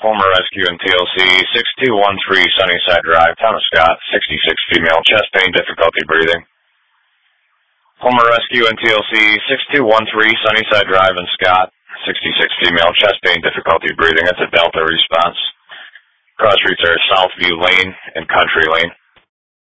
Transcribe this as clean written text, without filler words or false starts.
Homer Rescue and TLC 6213 Sunnyside Drive, Thomas Scott, 66 female, chest pain, difficulty breathing. Homer Rescue and TLC 6213 Sunnyside Drive and Scott, 66 female, chest pain, difficulty breathing. It's a Delta response. Cross routes are Southview Lane and Country Lane.